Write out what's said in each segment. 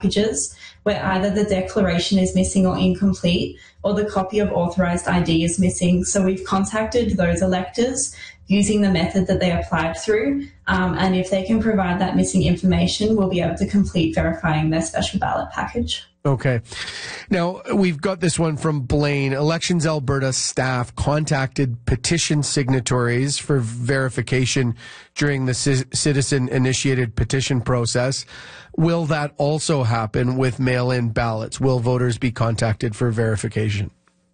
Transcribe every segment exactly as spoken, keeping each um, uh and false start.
packages where either the declaration is missing or incomplete or the copy of authorised I D is missing. So we've contacted those electors using the method that they applied through, um, and if they can provide that missing information, we'll be able to complete verifying their special ballot package. Okay. Now, we've got this one from Blaine. Elections Alberta staff contacted petition signatories for verification during the c- citizen-initiated petition process. Will that also happen with mail-in ballots? Will voters be contacted for verification?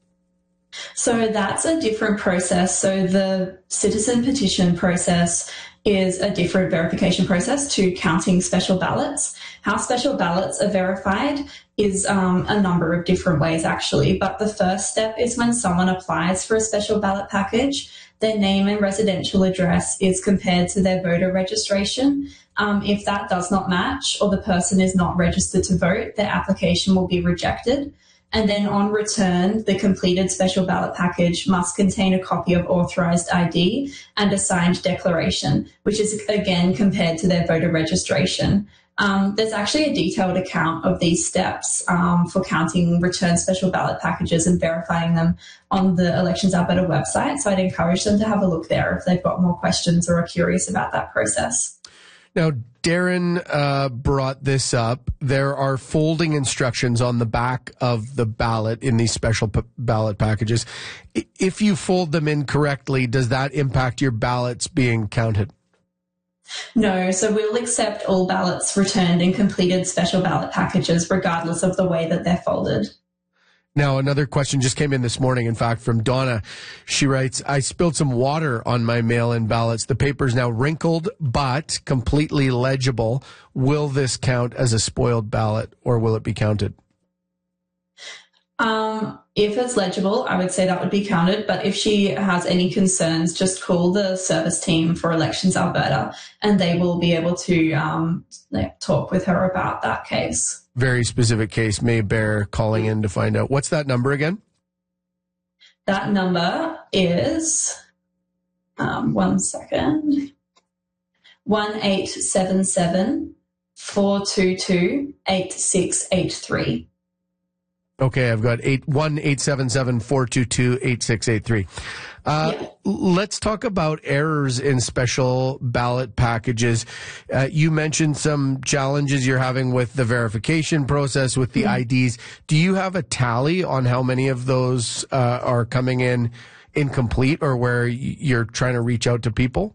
So that's a different process. So the citizen petition process is a different verification process to counting special ballots. How special ballots are verified is um, a number of different ways, actually. But the first step is when someone applies for a special ballot package, their name and residential address is compared to their voter registration. Um, if that does not match or the person is not registered to vote, their application will be rejected. And then on return, the completed special ballot package must contain a copy of authorised I D and a signed declaration, which is again compared to their voter registration. Um, there's actually a detailed account of these steps um, for counting return special ballot packages and verifying them on the Elections Alberta website. So I'd encourage them to have a look there if they've got more questions or are curious about that process. Now, Darren uh, brought this up. There are folding instructions on the back of the ballot in these special p- ballot packages. If you fold them incorrectly, does that impact your ballots being counted? No, so we'll accept all ballots returned in completed special ballot packages, regardless of the way that they're folded. Now, another question just came in this morning, in fact, from Donna. She writes, I spilled some water on my mail-in ballots. The paper's now wrinkled, but completely legible. Will this count as a spoiled ballot, or will it be counted? Um, if it's legible, I would say that would be counted. But if she has any concerns, just call the service team for Elections Alberta, and they will be able to um, talk with her about that case. Very specific case may bear calling in to find out. What's that number again? That number is, um, one second, one eight seven seven, four two two, eight six eight three. Okay, I've got eight one eight seven seven four two two eight six eight three. Uh, yeah. Let's talk about errors in special ballot packages. Uh, you mentioned some challenges you're having with the verification process with the mm-hmm. I Ds. Do you have a tally on how many of those uh, are coming in incomplete or where you're trying to reach out to people?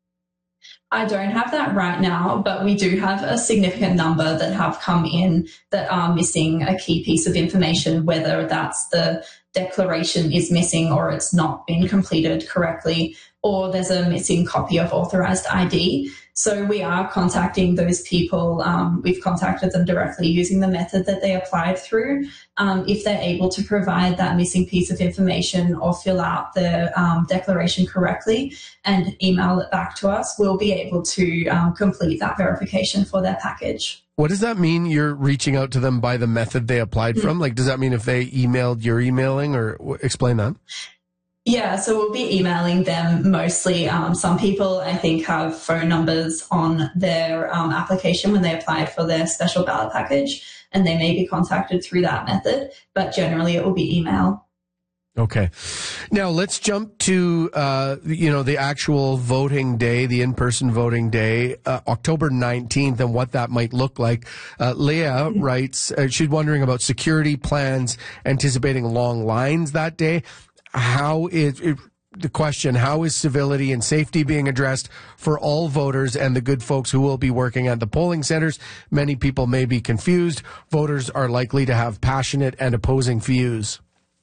I don't have that right now, but we do have a significant number that have come in that are missing a key piece of information, whether that's the declaration is missing or it's not been completed correctly, or there's a missing copy of authorised I D. So we are contacting those people. Um, we've contacted them directly using the method that they applied through. Um, if they're able to provide that missing piece of information or fill out the um, declaration correctly and email it back to us, we'll be able to um, complete that verification for their package. What does that mean, you're reaching out to them by the method they applied from? Mm-hmm. Like, does that mean if they emailed, you're emailing, or explain that? Yeah, so we'll be emailing them mostly. Um, some people, I think, have phone numbers on their um, application when they applied for their special ballot package, and they may be contacted through that method, but generally it will be email. Okay. Now let's jump to, uh, you know, the actual voting day, the in-person voting day, uh, October nineteenth, and what that might look like. Uh, Leah writes, uh, she's wondering about security plans, anticipating long lines that day. How is it, the question, how is civility and safety being addressed for all voters and the good folks who will be working at the polling centers? Many people may be confused. Voters are likely to have passionate and opposing views.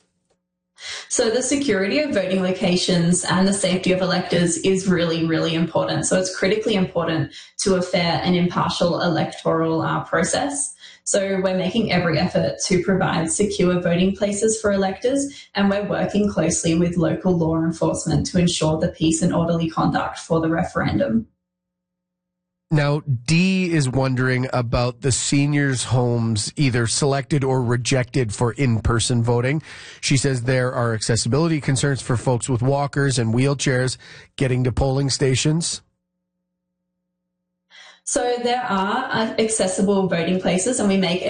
So the security of voting locations and the safety of electors is really, really important. So it's critically important to a fair and impartial electoral uh, process. So we're making every effort to provide secure voting places for electors, and we're working closely with local law enforcement to ensure the peace and orderly conduct for the referendum. Now, Dee is wondering about the seniors' homes either selected or rejected for in-person voting. She says there are accessibility concerns for folks with walkers and wheelchairs getting to polling stations. So there are accessible voting places, and we make